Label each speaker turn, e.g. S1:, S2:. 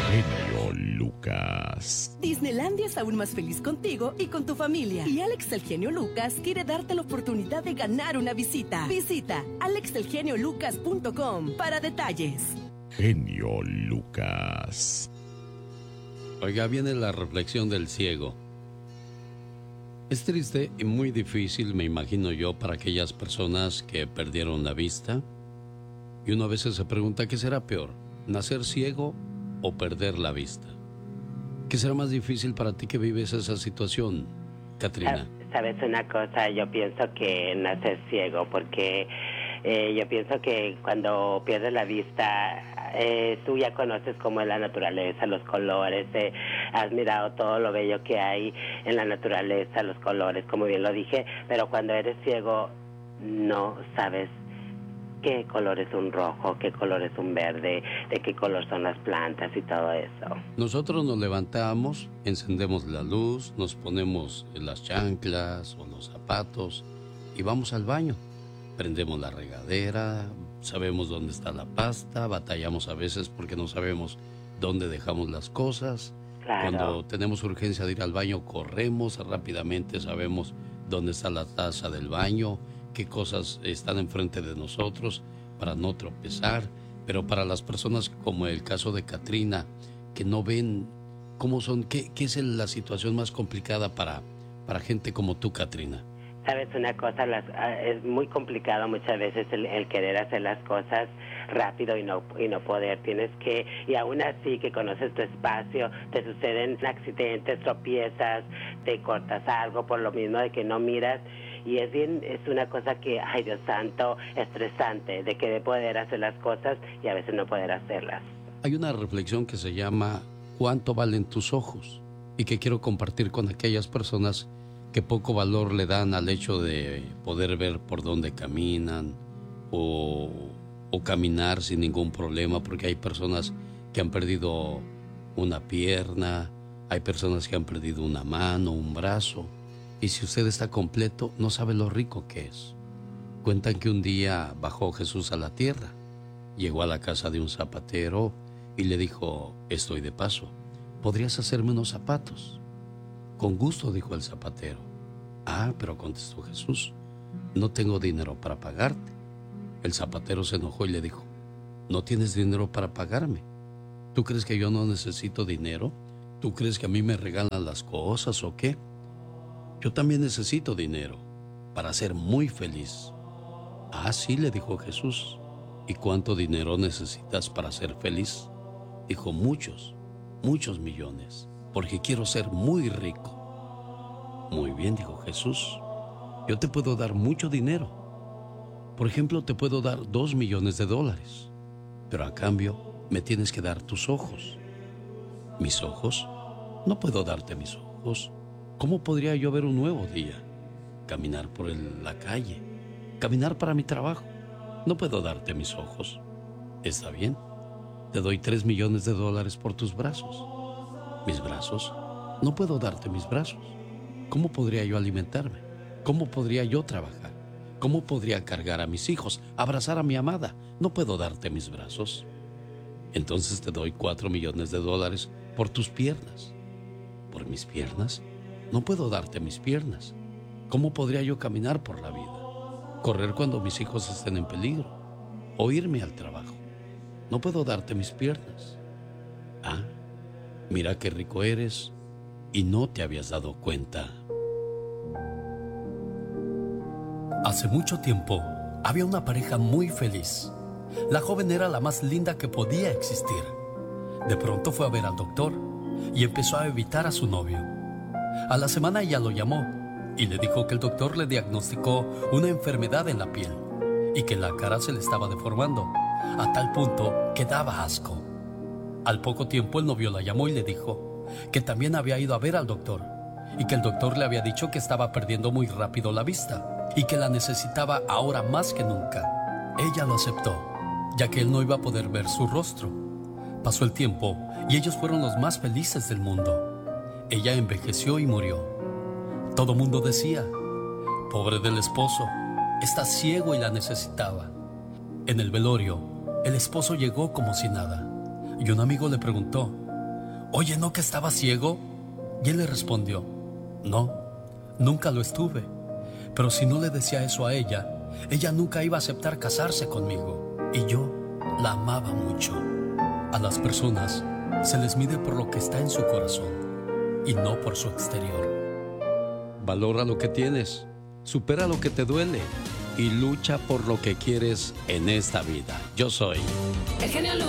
S1: genio Lucas.
S2: Disneylandia es aún más feliz contigo y con tu familia. Y Alex el genio Lucas quiere darte la oportunidad de ganar una visita. Visita alexelgeniolucas.com para detalles.
S1: Genio Lucas.
S3: Oiga, viene la reflexión del ciego. Es triste y muy difícil, me imagino yo, para aquellas personas que perdieron la vista. Y uno a veces se pregunta, ¿qué será peor? ¿Nacer ciego o perder la vista? ¿Qué será más difícil para ti que vives esa situación, Katrina?
S4: Sabes una cosa, yo pienso que nacer ciego, porque yo pienso que cuando pierdes la vista, tú ya conoces cómo es la naturaleza, los colores, has mirado todo lo bello que hay en la naturaleza, los colores, como bien lo dije, pero cuando eres ciego no sabes qué color es un rojo, qué color es un verde, de qué color son las plantas y todo eso.
S3: Nosotros nos levantamos, encendemos la luz, nos ponemos las chanclas o los zapatos y vamos al baño. Prendemos la regadera, sabemos dónde está la pasta, batallamos a veces porque no sabemos dónde dejamos las cosas.
S4: Claro.
S3: Cuando tenemos urgencia de ir al baño, corremos rápidamente, sabemos dónde está la taza del baño, qué cosas están enfrente de nosotros para no tropezar. Pero para las personas como el caso de Katrina, que no ven cómo son, ¿qué es la situación más complicada para gente como tú, Katrina?
S4: Sabes una cosa, es muy complicado muchas veces el querer hacer las cosas rápido y no poder. Tienes que, y aún así que conoces tu espacio, te suceden accidentes, tropiezas, te cortas algo por lo mismo de que no miras. Y es una cosa que, ay Dios santo, estresante, de querer poder hacer las cosas y a veces no poder hacerlas.
S3: Hay una reflexión que se llama ¿cuánto valen tus ojos? Y que quiero compartir con aquellas personas que poco valor le dan al hecho de poder ver por dónde caminan o caminar sin ningún problema, porque hay personas que han perdido una pierna, hay personas que han perdido una mano, un brazo, y si usted está completo no sabe lo rico que es. Cuentan que un día bajó Jesús a la tierra, llegó a la casa de un zapatero y le dijo, estoy de paso, ¿podrías hacerme unos zapatos? Con gusto, dijo el zapatero. Ah, pero contestó Jesús, no tengo dinero para pagarte. El zapatero se enojó y le dijo, ¿no tienes dinero para pagarme? ¿Tú crees que yo no necesito dinero? ¿Tú crees que a mí me regalan las cosas o qué? Yo también necesito dinero para ser muy feliz. Ah, sí, le dijo Jesús. ¿Y cuánto dinero necesitas para ser feliz? Dijo, muchos millones, porque quiero ser muy rico. Muy bien, dijo Jesús, yo te puedo dar mucho dinero. Por ejemplo, te puedo dar $2 millones, pero a cambio me tienes que dar tus ojos. ¿Mis ojos? No puedo darte mis ojos. ¿Cómo podría yo ver un nuevo día? Caminar por la calle, caminar para mi trabajo. No puedo darte mis ojos. Está bien, te doy $3 millones por tus brazos. ¿Mis brazos? No puedo darte mis brazos. ¿Cómo podría yo alimentarme? ¿Cómo podría yo trabajar? ¿Cómo podría cargar a mis hijos, abrazar a mi amada? No puedo darte mis brazos. Entonces te doy $4 millones por tus piernas. ¿Por mis piernas? No puedo darte mis piernas. ¿Cómo podría yo caminar por la vida? Correr cuando mis hijos estén en peligro. O irme al trabajo. No puedo darte mis piernas. Ah, mira qué rico eres y no te habías dado cuenta.
S5: Hace mucho tiempo había una pareja muy feliz. La joven era la más linda que podía existir. De pronto fue a ver al doctor y empezó a evitar a su novio. A la semana ella lo llamó y le dijo que el doctor le diagnosticó una enfermedad en la piel y que la cara se le estaba deformando a tal punto que daba asco. Al poco tiempo el novio la llamó y le dijo que también había ido a ver al doctor y que el doctor le había dicho que estaba perdiendo muy rápido la vista y que la necesitaba ahora más que nunca. Ella lo aceptó, ya que él no iba a poder ver su rostro. Pasó el tiempo y ellos fueron los más felices del mundo. Ella envejeció y murió. Todo mundo decía, pobre del esposo, está ciego y la necesitaba. En el velorio, el esposo llegó como si nada y un amigo le preguntó, oye, ¿no que estaba ciego? Y él le respondió, no, nunca lo estuve. Pero si no le decía eso a ella, ella nunca iba a aceptar casarse conmigo. Y yo la amaba mucho. A las personas se les mide por lo que está en su corazón y no por su exterior.
S3: Valora lo que tienes, supera lo que te duele y lucha por lo que quieres en esta vida. Yo soy
S2: El genio Lucas.